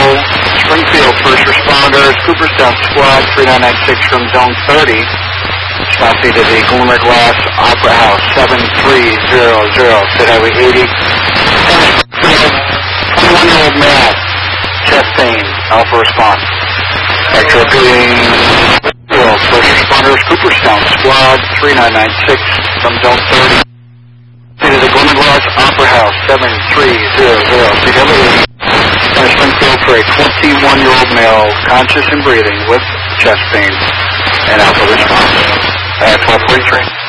Springfield first responders, Cooperstown Squad 3996 from Zone 30. South to the Glimmer Glass Opera House 7300, State Highway 80. 21-year-old male, chest pain, alpha response. Factor repeating, first responders, Cooperstown Squad 3996 from Zone 30. To the Glimmer Glass Opera House 7300, State Highway 80. Springfield for a 21-year-old male, conscious and breathing with chest pain and alpha response. 1243.